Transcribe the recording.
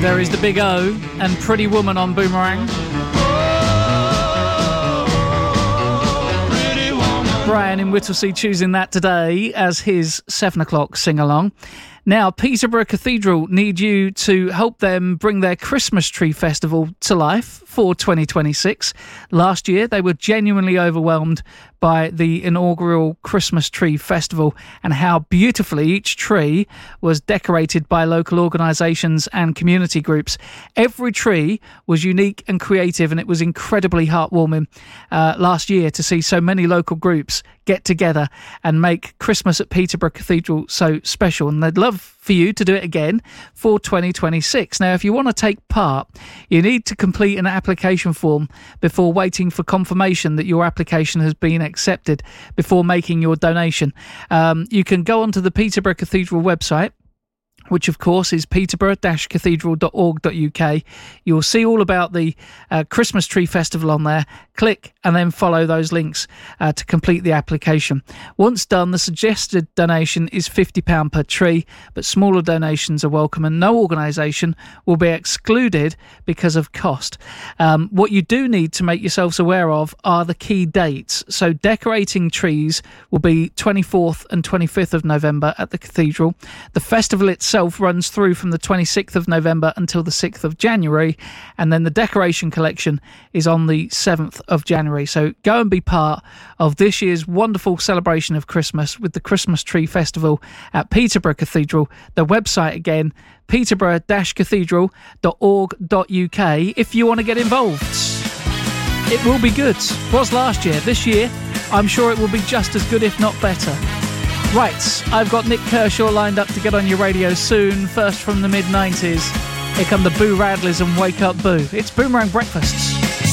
There is the Big O and Pretty Woman on Boomerang. Brian in Whittlesea choosing that today as his 7 o'clock sing-along. Now, Peterborough Cathedral need you to help them bring their Christmas tree festival to life for 2026. Last year, they were genuinely overwhelmed by the inaugural Christmas tree festival and how beautifully each tree was decorated by local organisations and community groups. Every tree was unique and creative, and it was incredibly heartwarming last year to see so many local groups get together and make Christmas at Peterborough Cathedral so special, and they'd love for you to do it again for 2026. Now, if you want to take part, you need to complete an application form before waiting for confirmation that your application has been accepted before making your donation. You can go onto the Peterborough Cathedral website, which of course is peterborough-cathedral.org.uk. You'll see all about the Christmas Tree Festival on there. Click and then follow those links to complete the application. Once done, the suggested donation is £50 per tree, but smaller donations are welcome and no organisation will be excluded because of cost. What you do need to make yourselves aware of are the key dates. So decorating trees will be 24th and 25th of November at the Cathedral. The festival itself runs through from the 26th of November until the 6th of January, and then the decoration collection is on the 7th of January. So go and be part of this year's wonderful celebration of Christmas with the Christmas Tree Festival at Peterborough Cathedral. The website again, peterborough-cathedral.org.uk, if you want to get involved. It will be good. It was last year. This year, I'm sure it will be just as good, if not better. Right, I've got Nick Kershaw lined up to get on your radio soon. First from the mid-90s, here come the Boo Radleys and Wake Up Boo. It's Boomerang Breakfasts.